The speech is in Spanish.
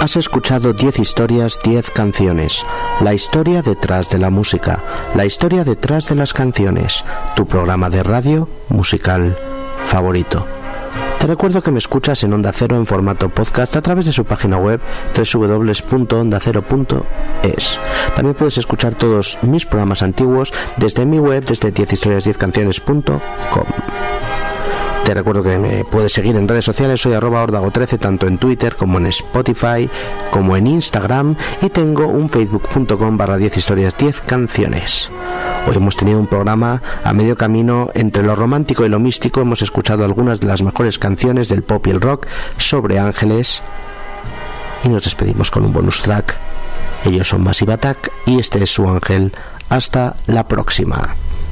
Has escuchado 10 historias, 10 canciones. La historia detrás de la música, la historia detrás de las canciones. Tu programa de radio musical favorito. Te recuerdo que me escuchas en Onda Cero en formato podcast a través de su página web www.ondacero.es. También puedes escuchar todos mis programas antiguos desde mi web, desde 10historias10canciones.com. Te recuerdo que me puedes seguir en redes sociales, soy @ordago13, tanto en Twitter como en Spotify, como en Instagram, y tengo un facebook.com/10historias10canciones. Hoy hemos tenido un programa a medio camino entre lo romántico y lo místico. Hemos escuchado algunas de las mejores canciones del pop y el rock sobre ángeles, y nos despedimos con un bonus track. Ellos son Massive Attack y este es su ángel. Hasta la próxima.